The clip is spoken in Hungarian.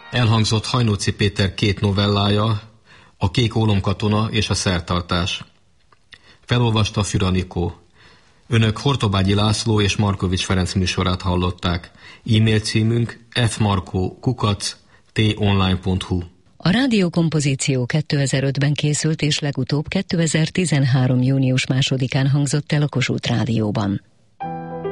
Elhangzott Hajnóci Péter 2 novellája, a Kék ólomkatona és a Szertartás. Felolvasta Füranikó. Önök Hortobágyi László és Markovics Ferenc műsorát hallották. E-mail címünk fmarko@tonline.hu. A rádiókompozíció 2005-ben készült és legutóbb 2013. június 2-án hangzott el a Kossuth Rádióban.